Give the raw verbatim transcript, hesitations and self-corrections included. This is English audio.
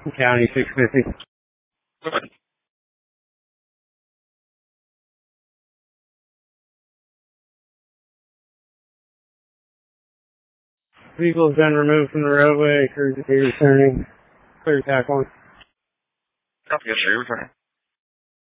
County six fifty. Good. Vehicle's been removed from the roadway. Cruise is returning. Clear tack one. Copy, yes, sir. You're returning.